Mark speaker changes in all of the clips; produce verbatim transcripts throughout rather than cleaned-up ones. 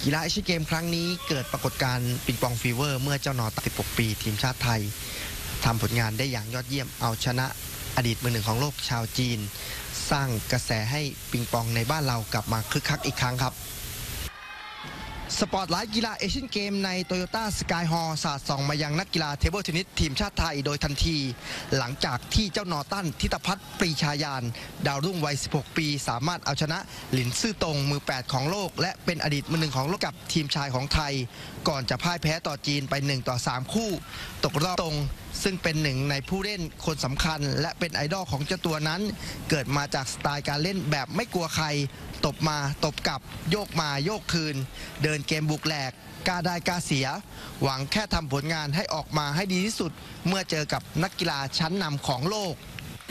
Speaker 1: กีฬาเอเชียนเกมครั้งนี้เกิดปรากฏการณ์ปิงปองฟีเวอร์เมื่อเจ้านอสิบหกปีทีมชาติไทยทำผลงานได้อย่างยอดเยี่ยมเอาชนะอดีตมือหนึ่งของโลกชาวจีนสร้างกระแสให้ปิงปองในบ้านเรากลับมาคึกคักอีกครั้งครับสปอร์ตไลท์กีฬาเอเชียนเกมในโตโยต้าสกายฮอลล์สาดส่องมายังนักกีฬาเทเบิลเทนนิสทีมชาติไทยโดยทันทีหลังจากที่เจ้านอตันทิตพัฒน์ปรีชายานดาวรุ่งวัยสิบหกปีสามารถเอาชนะหลินซื่อตงมือแปดของโลกและเป็นอดีตมือหนึ่งของโลกกับทีมชายของไทยก่อนจะพ่ายแพ้ต่อจีนไปหนึ่งต่อสามคู่ตกรอบตรงซึ่งเป็นหนึ่งในผู้เล่นคนสำคัญและเป็นไอดอลของเจ้าตัวนั้นเกิดมาจากสไตล์การเล่นแบบไม่กลัวใครตบมาตบกลับโยกมาโยกคืนเดินเกมบุกแหลกกล้าได้กล้าเสียหวังแค่ทำผลงานให้ออกมาให้ดีที่สุดเมื่อเจอกับนักกีฬาชั้นนำของโลก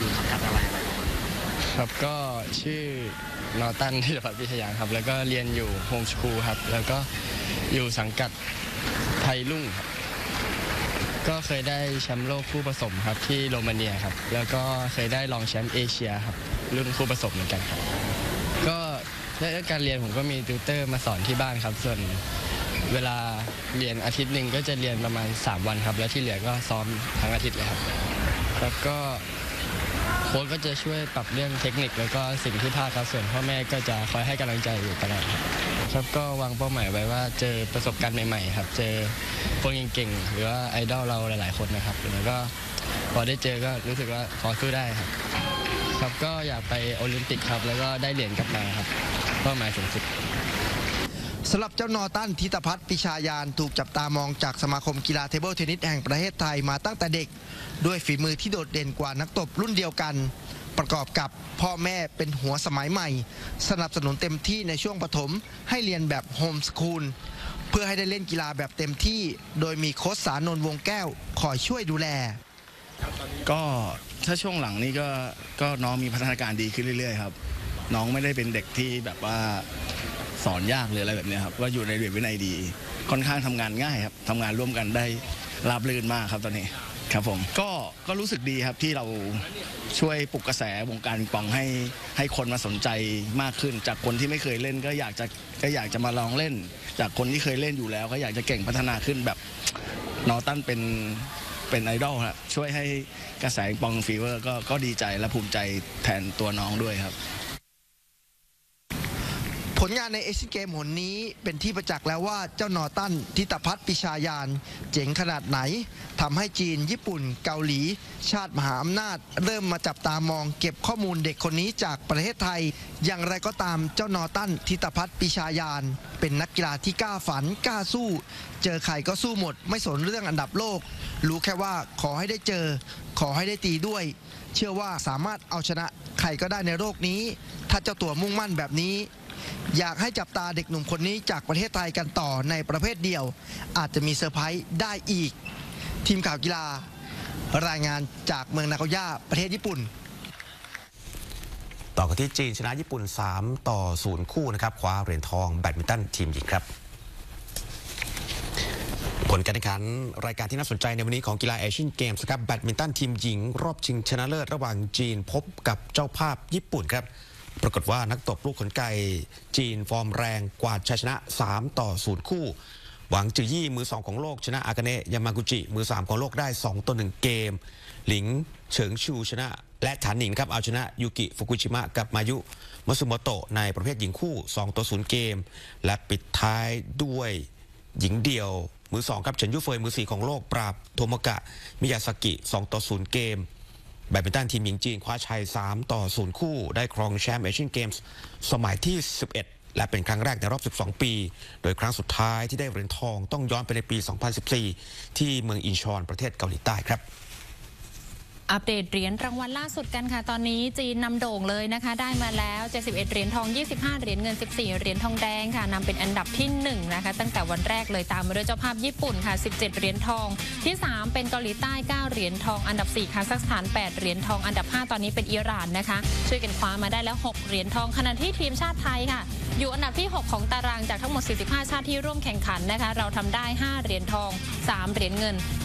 Speaker 2: ครับก็ชื่อนอตันทิตพัฒน์วิทยาครับแล้วก็เรียนอยู่โฮมสคูลครับแล้วก็อยู่สังกัดไทยรุ่งครับก็เคยได้แชมป์โลกคู่ผสมครับที่โรมาเนียครับแล้วก็เคยได้รองแชมป์เอเชียครับรุ่นคู่ผสมเหมือนกันครับก็เรื่องการเรียนผมก็มีติวเตอร์มาสอนที่บ้านครับส่วนเวลาเรียนอาทิตย์หนึ่งก็จะเรียนประมาณสามวันครับแล้วที่เหลือก็ซ้อมทั้งอาทิตย์เลยครับแล้วก็โค้ชก็จะช่วยปรับเรื่องเทคนิคแล้วก็สิ่งที่พลาดครับส่วนพ่อแม่ก็จะคอยให้กำลังใจอยู่ตลอดครับก็วางเป้าหมายไว้ว่าเจอประสบการณ์ใหม่ๆครับเจอคนเก่งๆหรือว่าไอดอลเราหลายๆคนนะครับแล้วก็พอได้เจอก็รู้สึกว่าขอสู้ได้ครับครับก็อยากไปโอลิมปิกครับแล้วก็ได้เหรียญกลับมาครับเป้าหมายสูงสุด
Speaker 1: สำหรับเจ้านอตันทิตพัฒน์ปรีชายานถูกจับตามองจากสมาคมกีฬาเทเบิลเทนนิสแห่งประเทศไทยมาตั้งแต่เด็กด้วยฝีมือที่โดดเด่นกว่านักตบรุ่นเดียวกันประกอบกับพ่อแม่เป็นหัวสมัยใหม่สนับสนุนเต็มที่ในช่วงปฐมให้เรียนแบบโฮมสคูลเพื่อให้ได้เล่นกีฬาแบบเต็มที่โดยมีโค้ชสานนท์วงแก้วคอยช่วยดูแล
Speaker 3: ก็ถ้าช่วงหลังนี้ก็ก็น้องมีพัฒนาการดีขึ้นเรื่อยๆครับน้องไม่ได้เป็นเด็กที่แบบว่าสอนยากหรืออะไรแบบนี้ครับว่าอยู่ในระเบียบวินัยดีค่อนข้างทำงานง่ายครับทำงานร่วมกันได้ราบรื่นมากครับตอนนี้ครับผมก็ก็รู้สึกดีครับที่เราช่วยปลุกกระแสวงการปิงปองให้ให้คนมาสนใจมากขึ้นจากคนที่ไม่เคยเล่นก็อยากจะก็อยากจะมาลองเล่นจากคนที่เคยเล่นอยู่แล้วก็อยากจะเก่งพัฒนาขึ้นแบบนอตันเป็นเป็นไอดอลครับช่วยให้กระแสปิงปองฟีเวอร์ก็ก็ดีใจและภูมิใจแทนตัวน้องด้วยครับ
Speaker 1: ผลงานในเอเชียนเกมหนนี้เป็นที่ประจักษ์แล้วว่าเจ้านอตันทิตพัฒน์ปรีชายานเจ๋งขนาดไหนทำให้จีนญี่ปุ่นเกาหลีชาติมหาอำนาจเริ่มมาจับตามองเก็บข้อมูลเด็กคนนี้จากประเทศไทยอย่างไรก็ตามเจ้านอตันทิตพัฒน์ปรีชายานเป็นนักกีฬาที่กล้าฝันกล้าสู้เจอใครก็สู้หมดไม่สนเรื่องอันดับโลกรู้แค่ว่าขอให้ได้เจอขอให้ได้ตีด้วยเชื่อว่าสามารถเอาชนะใครก็ได้ในโลกนี้ถ้าเจ้าตัวมุ่งมั่นแบบนี้อยากให้จับตาเด็กหนุ่มคนนี้จากประเทศไทยกันต่อในประเภทเดียวอาจจะมีเซอร์ไพรส์ได้อีกทีมข่าวกีฬารายงานจากเมืองนาโกย่าประเทศญี่ปุ่น
Speaker 4: ต่อกันที่จีนชนะญี่ปุ่นสามต่อศูนย์คู่นะครับคว้าเหรียญทองแบดมินตันทีมหญิงครับผลการแข่งขันรายการที่น่าสนใจในวันนี้ของกีฬาเอเชียนเกมส์ครับแบดมินตันทีมหญิงรอบชิงชนะเลิศระหว่างจีนพบกับเจ้าภาพญี่ปุ่นครับปรากฏว่านักตบลูกขนไก่จีนฟอร์มแรงกวาดชัยชนะสามต่อศูนย์คู่หวังจือยี่มือสองของโลกชนะอากาเนะยามากุจิมือสามของโลกได้สองต่อหนึ่งเกมหลิงเฉิงชูชนะและฐานหนิงครับเอาชนะยูกิฟุกุชิมะกับมายุมัตสึโมโตะในประเภทหญิงคู่สองต่อศูนย์เกมและปิดท้ายด้วยหญิงเดี่ยวมือสองครับเฉินยูเฟยมือสี่ของโลกปราบโทโมกะมิยาซากิสองต่อศูนย์เกมแบดมินตันทีมหญิงจีนคว้าชัยสามต่อศูนย์คู่ได้ครองแชมป์เอเชียนเกมส์สมัยที่สิบเอ็ดและเป็นครั้งแรกในรอบสิบสองปีโดยครั้งสุดท้ายที่ได้เหรียญทองต้องย้อนไปในปีสองพันสิบสี่ที่เมืองอินชอนประเทศเกาหลีใต้ครับ
Speaker 5: อัปเดตเหรียญรางวัลล่าสุดกันค่ะตอนนี้จีนนำโด่งเลยนะคะได้มาแล้วเจ็ดสิบเอ็ดเหรียญทองยี่สิบห้าเหรียญเงินสิบสี่เหรียญทองแดงค่ะนำเป็นอันดับที่หนึ่งนะคะตั้งแต่วันแรกเลยตามมาด้วยเจ้าภาพญี่ปุ่นค่ะสิบเจ็ดเหรียญทองที่สามเป็นเกาหลีใต้เก้าเหรียญทองอันดับสี่คาซัคสถานแปดเหรียญทองอันดับห้าตอนนี้เป็นอิหร่านนะคะช่วยกันคว้ามาได้แล้วหกเหรียญทองขณะที่ทีมชาติไทยค่ะอยู่อันดับที่หกของตารางจากทั้งหมดสี่สิบห้าชาติที่ร่วมแข่งขันนะคะเราทำได้ห้าเหรียญทองสามเหรียญเงิน